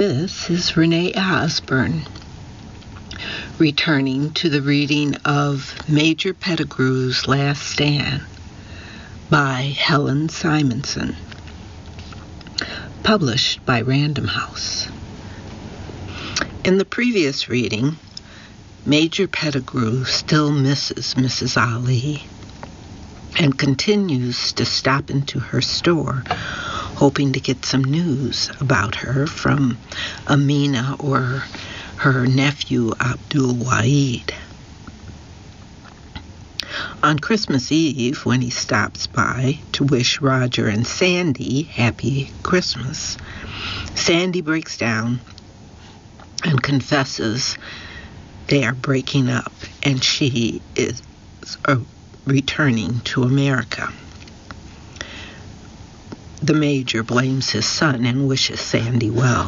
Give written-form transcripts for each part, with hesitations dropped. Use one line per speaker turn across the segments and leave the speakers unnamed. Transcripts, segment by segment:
This is Renee Osborne, returning to the reading of Major Pettigrew's Last Stand by Helen Simonson, published by Random House. In the previous reading, Major Pettigrew still misses Mrs. Ali and continues to stop into her store, hoping to get some news about her from Amina or her nephew Abdul Wahid. On Christmas Eve, when he stops by to wish Roger and Sandy happy Christmas, Sandy breaks down and confesses they are breaking up and she is returning to America. The Major blames his son and wishes Sandy well.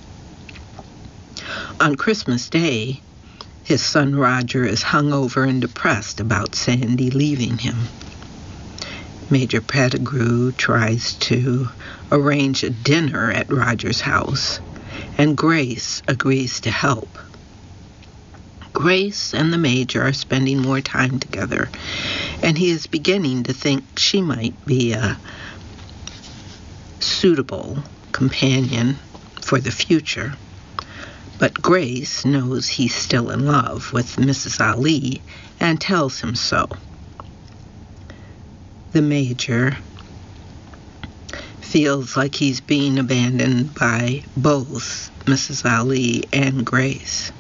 On Christmas Day, his son Roger is hungover and depressed about Sandy leaving him. Major Pettigrew tries to arrange a dinner at Roger's house, and Grace agrees to help. Grace and the Major are spending more time together, and he is beginning to think she might be a suitable companion for the future. But Grace knows he's still in love with Mrs. Ali and tells him so. The Major feels like he's being abandoned by both Mrs. Ali and Grace.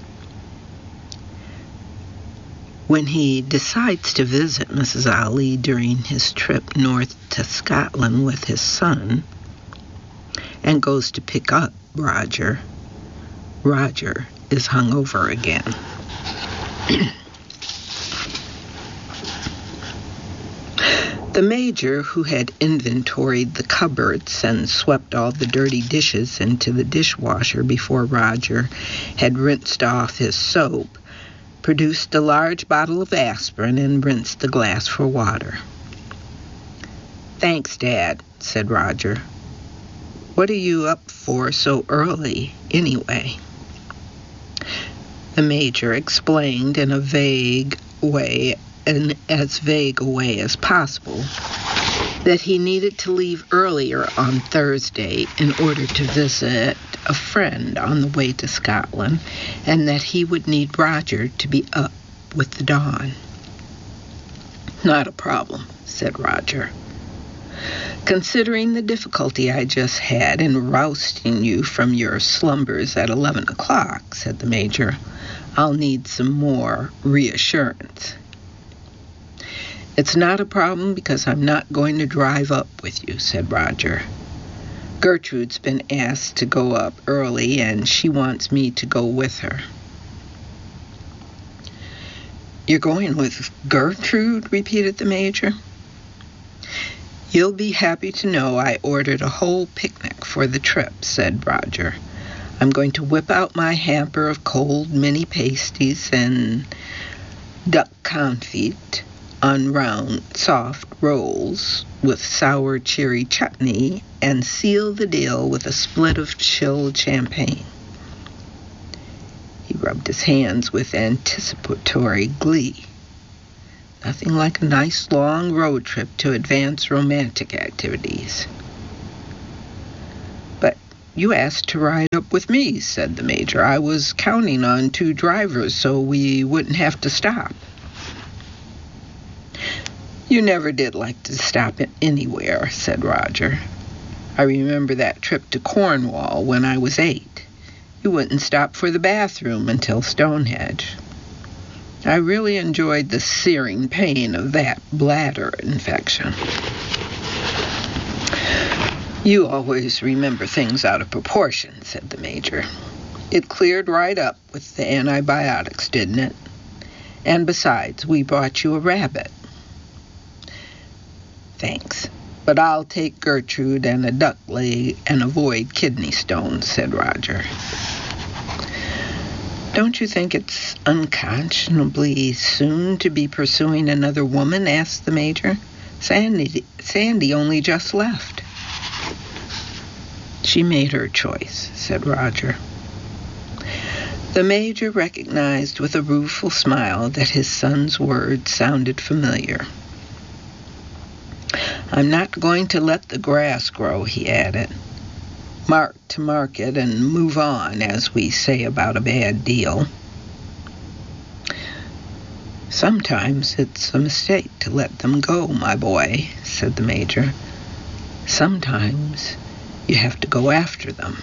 When he decides to visit Mrs. Ali during his trip north to Scotland with his son and goes to pick up Roger, Roger is hungover again. The Major, who had inventoried the cupboards and swept all the dirty dishes into the dishwasher before Roger had rinsed off his soap, produced a large bottle of aspirin and rinsed the glass for water. "Thanks, Dad," said Roger. "What are you up for so early, anyway?" The Major explained in a vague way, in as vague a way as possible, that he needed to leave earlier on Thursday in order to visit a friend on the way to Scotland, and that he would need Roger to be up with the dawn. "Not a problem," said Roger. "Considering the difficulty I just had in rousting you from your slumbers at 11 o'clock, said the Major, "I'll need some more reassurance." "It's not a problem because I'm not going to drive up with you," said Roger. "Gertrude's been asked to go up early, and she wants me to go with her." "You're going with Gertrude?" repeated the Major. "You'll be happy to know I ordered a whole picnic for the trip," said Roger. "I'm going to whip out my hamper of cold mini pasties and duck confit on round, soft rolls with sour cherry chutney and seal the deal with a split of chilled champagne." He rubbed his hands with anticipatory glee. Nothing like a nice long road trip to advance romantic activities. "But you asked to ride up with me," said the Major. "I was counting on 2 drivers so we wouldn't have to stop." "You never did like to stop anywhere," said Roger. "I remember that trip to Cornwall when I was 8. You wouldn't stop for the bathroom until Stonehenge. I really enjoyed the searing pain of that bladder infection." "You always remember things out of proportion," said the Major. "It cleared right up with the antibiotics, didn't it? And besides, we brought you a rabbit." "Thanks, but I'll take Gertrude and a duck leg and avoid kidney stones," said Roger. "Don't you think it's unconscionably soon to be pursuing another woman?" asked the Major. Sandy only just left." She made her choice, said Roger. The Major recognized with a rueful smile that his son's words sounded familiar. I'm not going to let the grass grow, he added. Mark to market and move on, as we say about a bad deal. Sometimes it's a mistake to let them go, my boy, said the Major. Sometimes you have to go after them.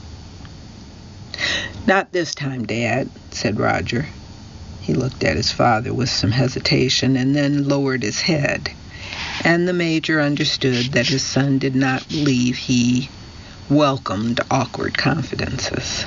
Not this time, Dad, said Roger. He looked at his father with some hesitation and then lowered his head, and the Major understood that his son did not believe he welcomed awkward confidences.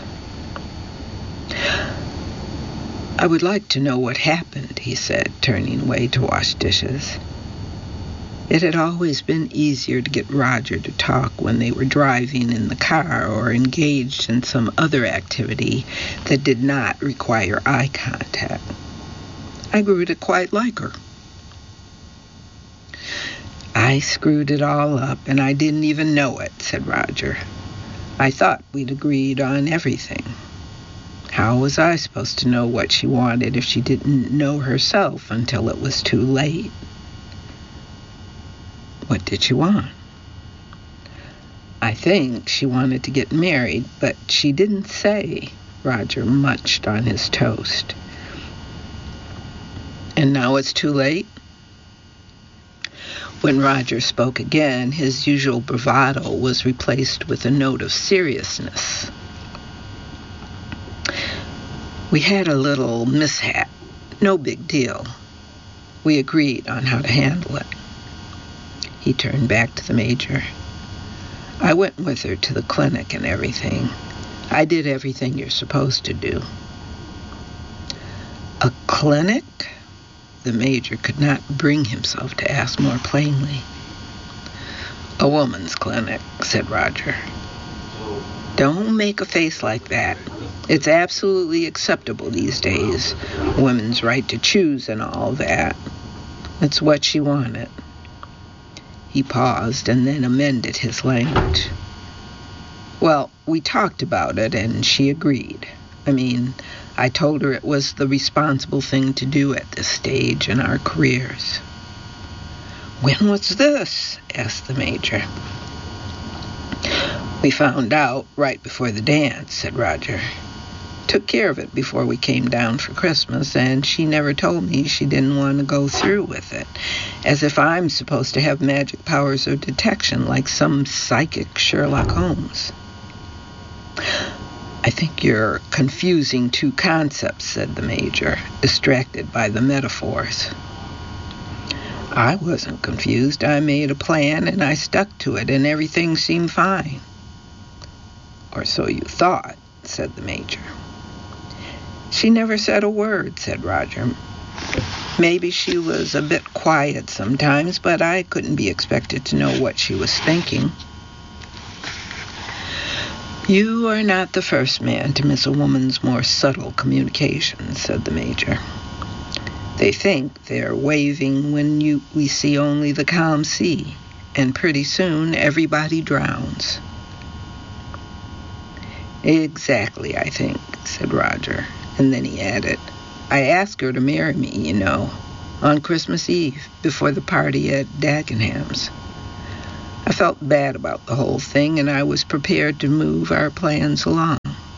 I would like to know what happened, he said, turning away to wash dishes. It had always been easier to get Roger to talk when they were driving in the car or engaged in some other activity that did not require eye contact. I grew to quite like her. I screwed it all up, and I didn't even know it, said Roger. I thought we'd agreed on everything. How was I supposed to know what she wanted if she didn't know herself until it was too late? What did she want? I think she wanted to get married, but she didn't say. Roger munched on his toast. And now it's too late? When Roger spoke again, his usual bravado was replaced with a note of seriousness. We had a little mishap. No big deal. We agreed on how to handle it. He turned back to the Major. I went with her to the clinic and everything. I did everything you're supposed to do. A clinic? The Major could not bring himself to ask more plainly. A woman's clinic, said Roger. Don't make a face like that. It's absolutely acceptable these days. Women's right to choose and all that. It's what she wanted. He paused and then amended his language. Well, we talked about it and she agreed. I told her it was the responsible thing to do at this stage in our careers. When was this? Asked the Major. We found out right before the dance, said Roger. Took care of it before we came down for Christmas, and she never told me she didn't want to go through with it, as if I'm supposed to have magic powers of detection like some psychic Sherlock Holmes. I think you're confusing two concepts, said the Major, distracted by the metaphors. I wasn't confused. I made a plan and I stuck to it, and everything seemed fine. Or so you thought, said the Major. She never said a word, said Roger. Maybe she was a bit quiet sometimes, but I couldn't be expected to know what she was thinking. You are not the first man to miss a woman's more subtle communications, said the Major. They think they're waving when we see only the calm sea, and pretty soon everybody drowns. Exactly, I think, said Roger, and then he added, I asked her to marry me, on Christmas Eve, before the party at Dagenham's. I felt bad about the whole thing, and I was prepared to move our plans along.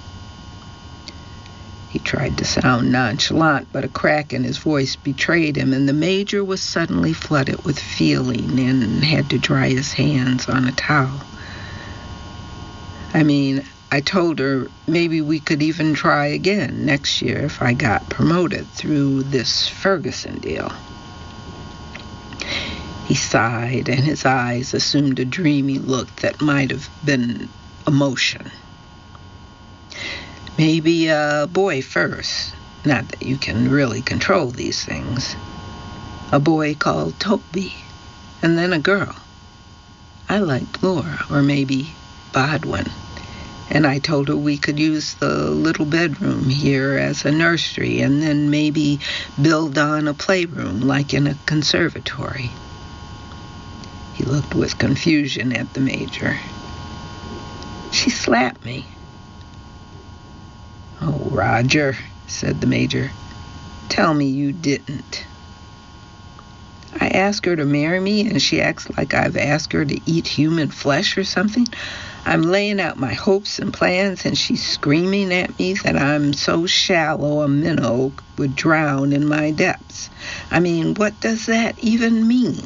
He tried to sound nonchalant, but a crack in his voice betrayed him, and the Major was suddenly flooded with feeling and had to dry his hands on a towel. I told her maybe we could even try again next year if I got promoted through this Ferguson deal. He sighed, and his eyes assumed a dreamy look that might have been emotion. Maybe a boy first, not that you can really control these things. A boy called Toby, and then a girl. I liked Laura, or maybe Bodwin. And I told her we could use the little bedroom here as a nursery and then maybe build on a playroom like in a conservatory. He looked with confusion at the Major. She slapped me." "Oh, Roger," said the Major, "tell me you didn't." "I asked her to marry me, and she acts like I've asked her to eat human flesh or something. I'm laying out my hopes and plans, and she's screaming at me that I'm so shallow a minnow would drown in my depths. I mean, what does that even mean?"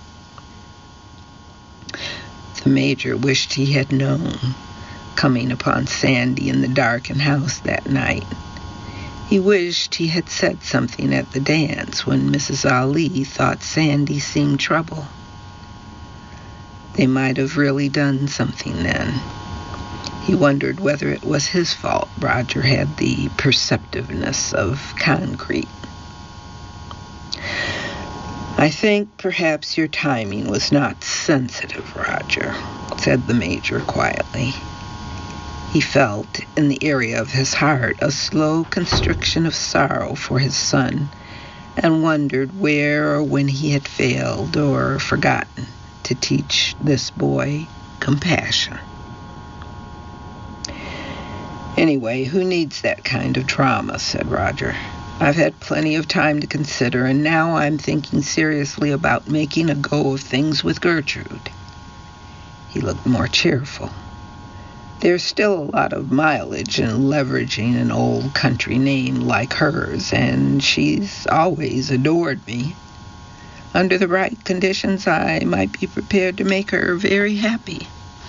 The Major wished he had known, coming upon Sandy in the darkened house that night. He wished he had said something at the dance when Mrs. Ali thought Sandy seemed trouble. They might have really done something then. He wondered whether it was his fault Roger had the perceptiveness of concrete. "I think perhaps your timing was not sensitive, Roger," said the Major quietly. He felt in the area of his heart a slow constriction of sorrow for his son, and wondered where or when he had failed or forgotten to teach this boy compassion. "Anyway, who needs that kind of drama?" said Roger. "I've had plenty of time to consider, and now I'm thinking seriously about making a go of things with Gertrude." He looked more cheerful. "There's still a lot of mileage in leveraging an old country name like hers, and she's always adored me. Under the right conditions, I might be prepared to make her very happy."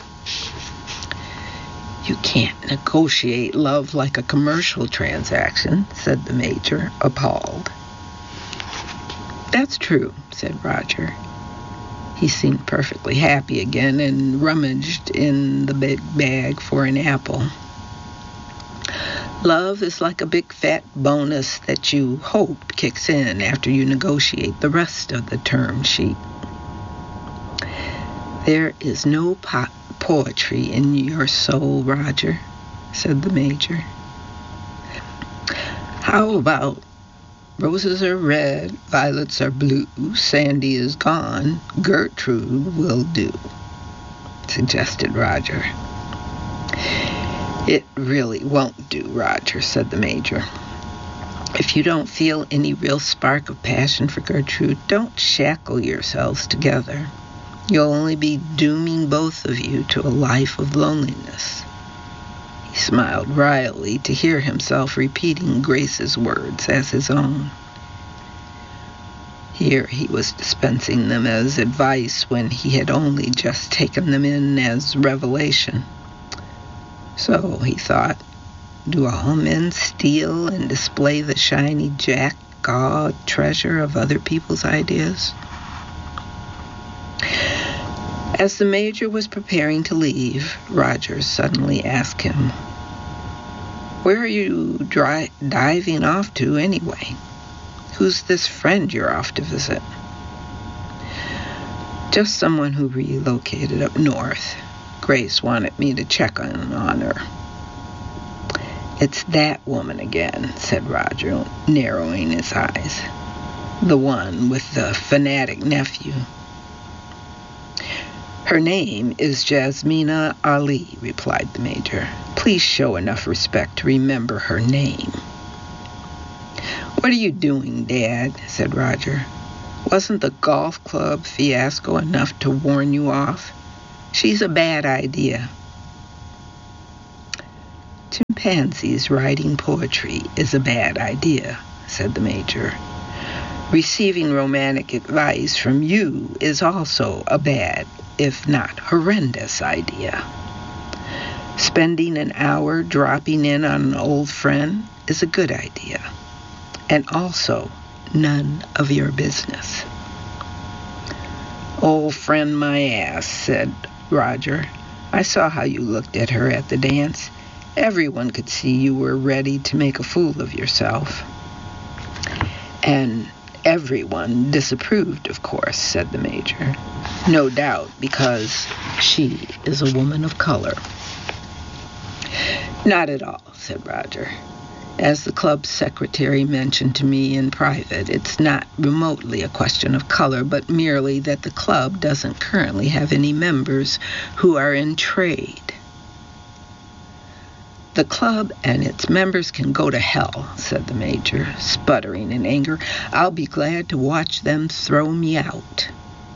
"You can't negotiate love like a commercial transaction," said the Major, appalled. "That's true," said Roger. He seemed perfectly happy again and rummaged in the big bag for an apple. "Love is like a big fat bonus that you hope kicks in after you negotiate the rest of the term sheet." "There is no poetry in your soul, Roger," said the Major. "How about roses are red, violets are blue, Sandy is gone, Gertrude will do," suggested Roger. "It really won't do, Roger," said the Major. "If you don't feel any real spark of passion for Gertrude, don't shackle yourselves together. You'll only be dooming both of you to a life of loneliness." He smiled wryly to hear himself repeating Grace's words as his own. Here he was dispensing them as advice when he had only just taken them in as revelation. So, he thought, do all men steal and display the shiny jackdaw treasure of other people's ideas? As the Major was preparing to leave, Roger suddenly asked him, "Where are you diving off to anyway? Who's this friend you're off to visit?" "Just someone who relocated up north. Grace wanted me to check on her." "It's that woman again," said Roger, narrowing his eyes. "The one with the fanatic nephew." "Her name is Jasmina Ali," replied the Major. "Please show enough respect to remember her name." "What are you doing, Dad?" said Roger. "Wasn't the golf club fiasco enough to warn you off? She's a bad idea." "Chimpanzees writing poetry is a bad idea," said the Major. "Receiving romantic advice from you is also a bad, if not horrendous, idea. Spending an hour dropping in on an old friend is a good idea, and also none of your business." "Old friend my ass," said Roger. "I saw how you looked at her at the dance. Everyone could see you were ready to make a fool of yourself." "And everyone disapproved, of course," said the Major. "No doubt because she is a woman of color." "Not at all," said Roger. "As the club secretary mentioned to me in private, it's not remotely a question of color, but merely that the club doesn't currently have any members who are in trade." "The club and its members can go to hell," said the Major, sputtering in anger. "I'll be glad to watch them throw me out."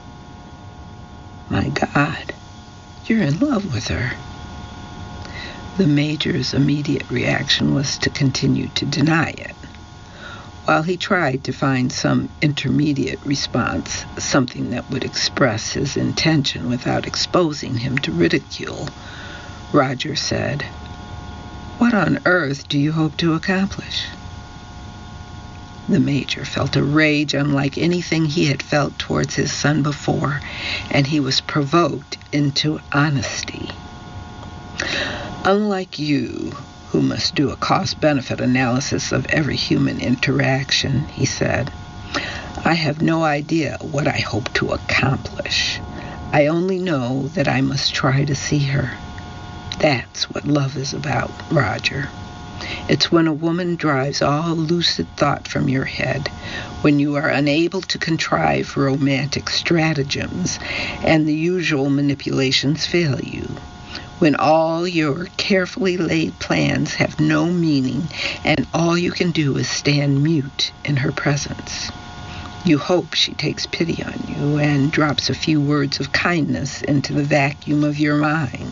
"My God, you're in love with her." The Major's immediate reaction was to continue to deny it. While he tried to find some intermediate response, something that would express his intention without exposing him to ridicule, Roger said, "What on earth do you hope to accomplish?" The Major felt a rage unlike anything he had felt towards his son before, and he was provoked into honesty. "Unlike you, who must do a cost-benefit analysis of every human interaction," he said, "I have no idea what I hope to accomplish. I only know that I must try to see her. That's what love is about, Roger. It's when a woman drives all lucid thought from your head, when you are unable to contrive romantic stratagems, and the usual manipulations fail you. When all your carefully laid plans have no meaning, and all you can do is stand mute in her presence. You hope she takes pity on you and drops a few words of kindness into the vacuum of your mind.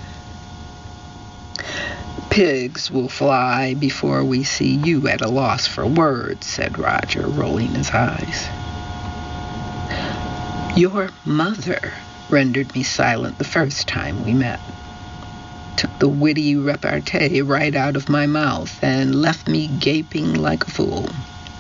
Pigs will fly before we see you at a loss for words," said Roger, rolling his eyes. "Your mother rendered me silent the first time we met. Took the witty repartee right out of my mouth and left me gaping like a fool."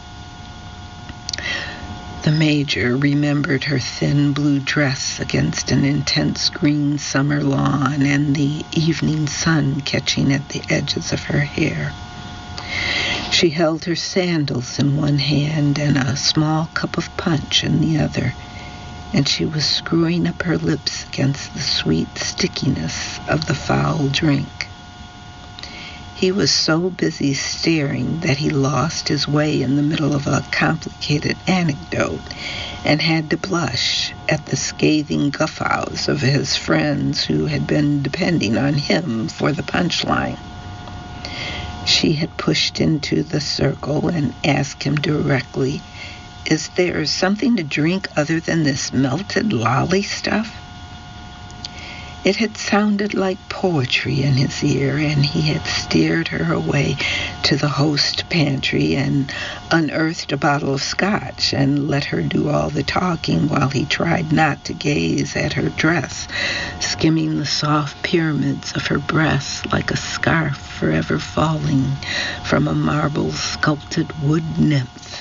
The Major remembered her thin blue dress against an intense green summer lawn and the evening sun catching at the edges of her hair. She held her sandals in one hand and a small cup of punch in the other, and she was screwing up her lips against the sweet stickiness of the foul drink. He was so busy staring that he lost his way in the middle of a complicated anecdote and had to blush at the scathing guffaws of his friends who had been depending on him for the punchline. She had pushed into the circle and asked him directly, "Is there something to drink other than this melted lolly stuff?" It had sounded like poetry in his ear, and he had steered her away to the host pantry and unearthed a bottle of scotch and let her do all the talking while he tried not to gaze at her dress, skimming the soft pyramids of her breasts like a scarf forever falling from a marble-sculpted wood nymph.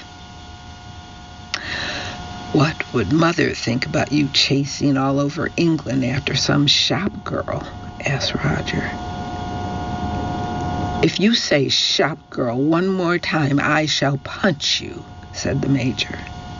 "What would Mother think about you chasing all over England after some shop girl?" asked Roger. "If you say shop girl one more time, I shall punch you," said the Major.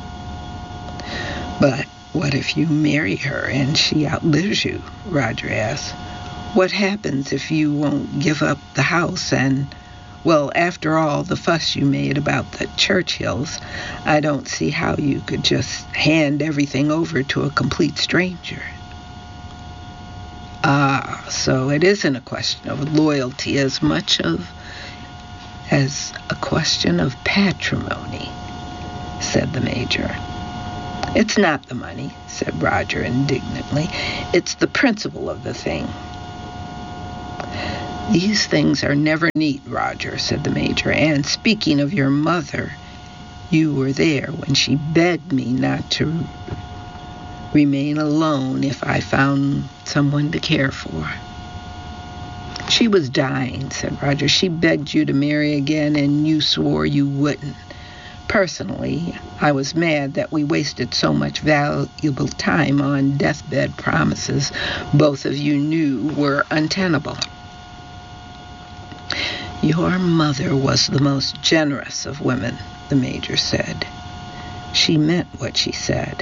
"But what if you marry her and she outlives you?" Roger asked. "What happens if you won't give up the house and... Well, after all the fuss you made about the Churchills, I don't see how you could just hand everything over to a complete stranger." "Ah, so it isn't a question of loyalty as much as a question of patrimony," said the Major. "It's not the money," said Roger indignantly. "It's the principle of the thing." "These things are never neat, Roger," said the Major. "And speaking of your mother, you were there when she begged me not to remain alone if I found someone to care for." "She was dying," said Roger. "She begged you to marry again, and you swore you wouldn't. Personally, I was mad that we wasted so much valuable time on deathbed promises both of you knew were untenable." "Your mother was the most generous of women," the Major said. "She meant what she said."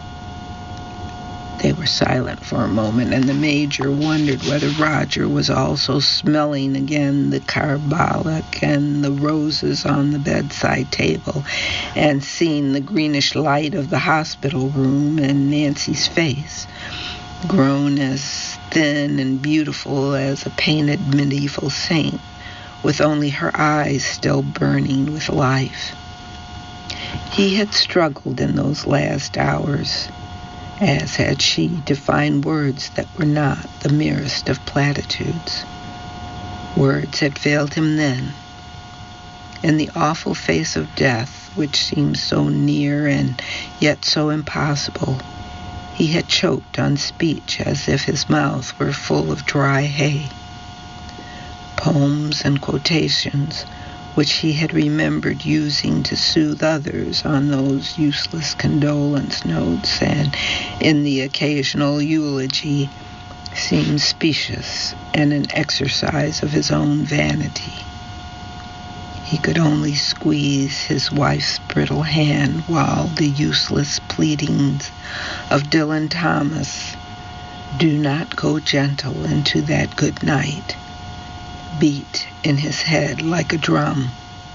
They were silent for a moment, and the Major wondered whether Roger was also smelling again the carbolic and the roses on the bedside table, and seeing the greenish light of the hospital room and Nancy's face, grown as thin and beautiful as a painted medieval saint, with only her eyes still burning with life. He had struggled in those last hours, as had she, to find words that were not the merest of platitudes. Words had failed him then. In the awful face of death, which seemed so near and yet so impossible, he had choked on speech as if his mouth were full of dry hay. Poems and quotations, which he had remembered using to soothe others on those useless condolence notes and in the occasional eulogy, seemed specious and an exercise of his own vanity. He could only squeeze his wife's brittle hand while the useless pleadings of Dylan Thomas, "Do not go gentle into that good night," beat in his head like a drum.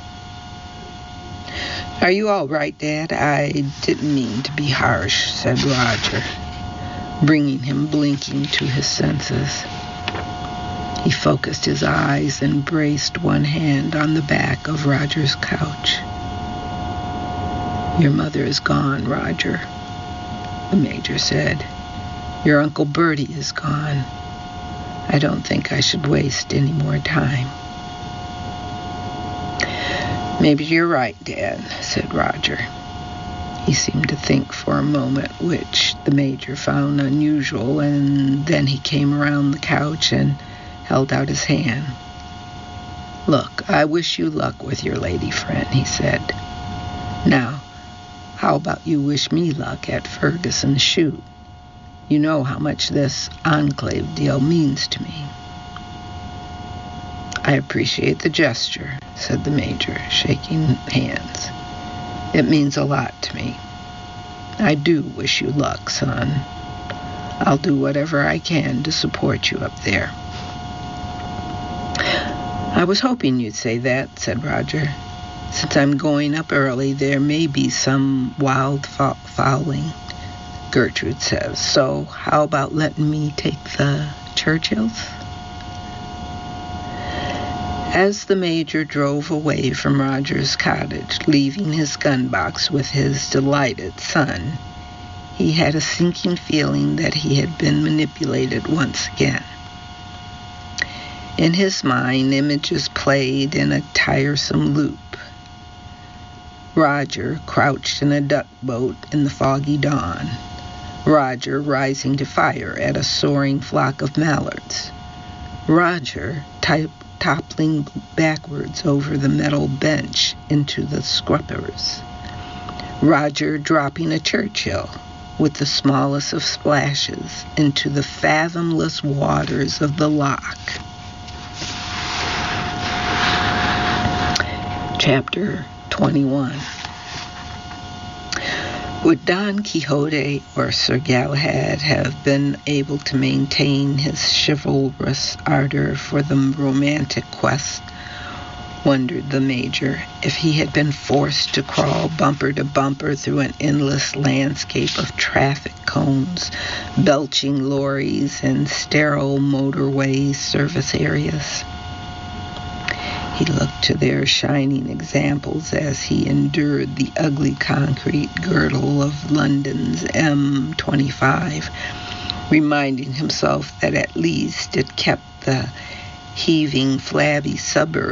"Are you all right, Dad? I didn't mean to be harsh," said Roger, bringing him blinking to his senses. He focused his eyes and braced one hand on the back of Roger's couch. "Your mother is gone, Roger," the Major said. "Your Uncle Bertie is gone. I don't think I should waste any more time." "Maybe you're right, Dad," said Roger. He seemed to think for a moment, which the Major found unusual, and then he came around the couch and held out his hand. "Look, I wish you luck with your lady friend," he said. "Now, how about you wish me luck at Ferguson's shoot? You know how much this Enclave deal means to me." "I appreciate the gesture," said the Major, shaking hands. "It means a lot to me. I do wish you luck, son. I'll do whatever I can to support you up there." "I was hoping you'd say that," said Roger. "Since I'm going up early, there may be some wild fowling, Gertrude says. So how about letting me take the Churchills?" As the Major drove away from Roger's cottage, leaving his gun box with his delighted son, he had a sinking feeling that he had been manipulated once again. In his mind, images played in a tiresome loop. Roger crouched in a duck boat in the foggy dawn. Roger rising to fire at a soaring flock of mallards. Roger toppling backwards over the metal bench into the scrubbers. Roger dropping a Churchill with the smallest of splashes into the fathomless waters of the loch. Chapter 21. Would Don Quixote or Sir Galahad have been able to maintain his chivalrous ardor for the romantic quest, wondered the Major, if he had been forced to crawl bumper to bumper through an endless landscape of traffic cones, belching lorries, and sterile motorway service areas? He looked to their shining examples as he endured the ugly concrete girdle of London's M25, reminding himself that at least it kept the heaving, flabby suburbs